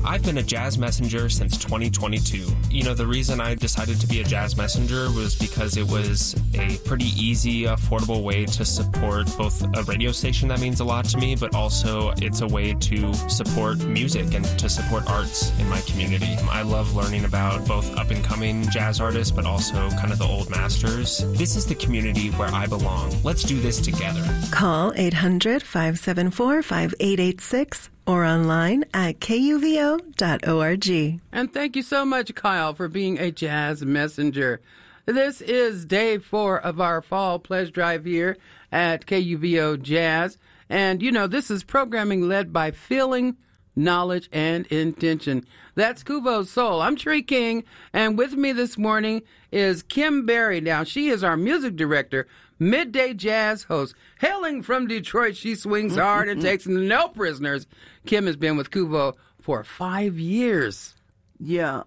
I've been a jazz messenger since 2022. You know, the reason I decided to be a jazz messenger was because it was a pretty easy, affordable way to support both a radio station that means a lot to me, but also it's a way to support music and to support arts in my community. I love learning about both up-and-coming jazz artists, but also kind of the old masters. This is the community where I belong. Let's do this together. Call 800-574-5886 or online at kuvo.org. And thank you so much, Kyle, for being a jazz messenger. This is day 4 of our fall pledge drive here at KUVO Jazz. And, you know, this is programming led by feeling, knowledge, and intention. That's Kuvo Soul. I'm Tree King, and with me this morning is Kim Berry. Now, she is our music director, midday jazz host. Hailing from Detroit, she swings hard and takes no prisoners. Kim has been with Kuvo for 5 years. Yeah,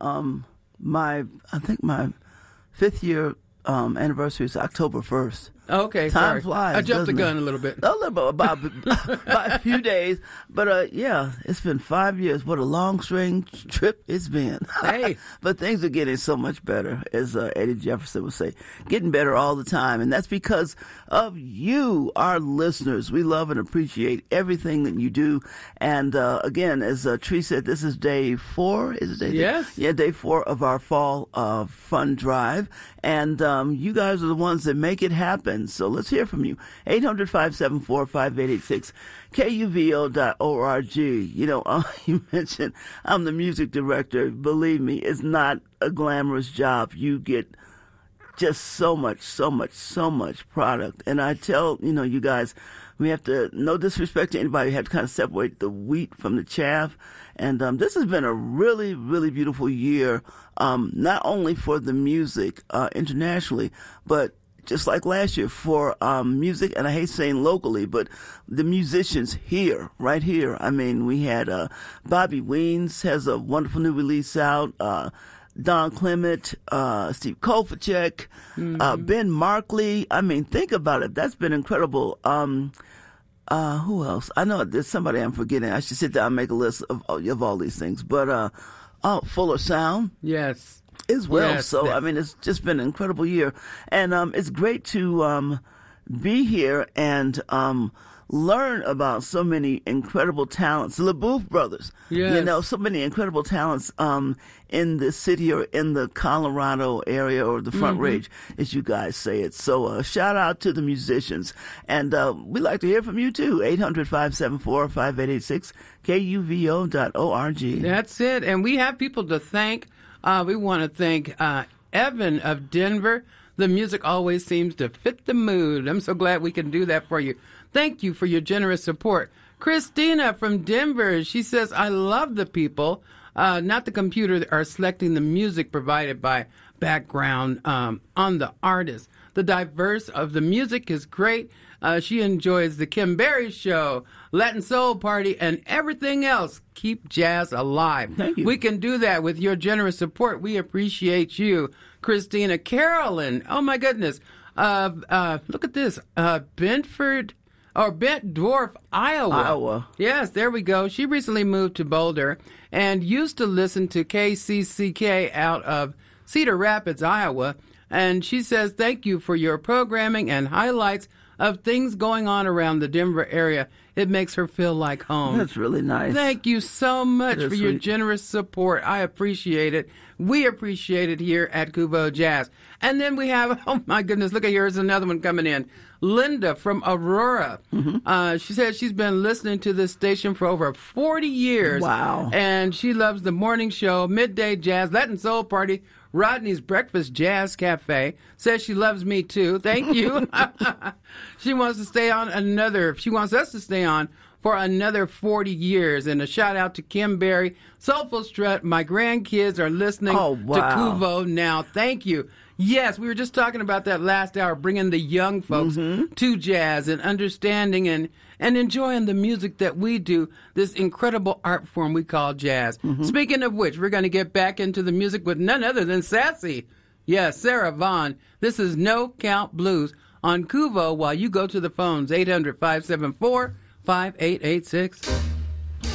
I think my 5th year anniversary is October 1st. Okay, Time sorry. flies. I jumped the gun it? a little bit. A little bit, about a few days. But yeah, it's been 5 years. What a long string trip it's been. Hey. But things are getting so much better, as Eddie Jefferson would say. Getting better all the time. And that's because of you, our listeners. We love and appreciate everything that you do. And again, as Tree said, this is day 4. Is it day? Yes. Yeah, day 4 of our fall fun drive. And you guys are the ones that make it happen. So let's hear from you. 800-574-5886, KUVO.org. You know, you mentioned I'm the music director. Believe me, it's not a glamorous job. You get just so much product. And I tell, you guys, we have to, no disrespect to anybody, we have to kind of separate the wheat from the chaff. And this has been a really, really beautiful year, not only for the music internationally, but just like last year for music, and I hate saying locally, but the musicians here, right here. I mean, we had Bobby Weens has a wonderful new release out, Don Clement, Steve Kolfacek, Ben Markley. I mean, think about it. That's been incredible. Who else? I know there's somebody I'm forgetting. I should sit down and make a list of all these things. But Fuller Sound. Yes. As well. Yes, So, I mean, it's just been an incredible year. And it's great to be here and learn about so many incredible talents. The LaBeouf brothers. Yes. So many incredible talents in the city or in the Colorado area or the Front Range, as you guys say it. So shout out to the musicians. And we'd like to hear from you, too. 800-574-5886, KUVO.org. That's it. And we have people to thank. We want to thank Evan of Denver. The music always seems to fit the mood. I'm so glad we can do that for you. Thank you for your generous support. Christina from Denver, she says, I love the people, not the computer, that are selecting the music provided by background on the artist. The diverse of the music is great. She enjoys the Kim Berry Show, Latin Soul Party, and everything else. Keep jazz alive. Thank you. We can do that with your generous support. We appreciate you. Christina Carolyn, oh my goodness. Look at this. Bent Dwarf, Iowa. Yes, there we go. She recently moved to Boulder and used to listen to KCCK out of Cedar Rapids, Iowa. And she says, thank you for your programming and highlights of things going on around the Denver area. It makes her feel like home. That's really nice. Thank you so much for your generous support. I appreciate it. We appreciate it here at Kuvo Jazz. And then we have, oh my goodness, look at here's another one coming in. Linda from Aurora. She says she's been listening to this station for over 40 years. Wow. And she loves the morning show, Midday Jazz, Latin Soul Party, Rodney's Breakfast Jazz Cafe. Says she loves me too. Thank you. She wants us to stay on for another 40 years. And a shout out to Kim Berry, Soulful Strut. My grandkids are listening to Kuvo now. Thank you. Yes, we were just talking about that last hour, bringing the young folks to jazz and understanding and enjoying the music that we do, this incredible art form we call jazz. Speaking of which, we're going to get back into the music with none other than Sassy. Yes, Sarah Vaughan. This is No Count Blues on Kuvo while you go to the phones, 800-574-5886.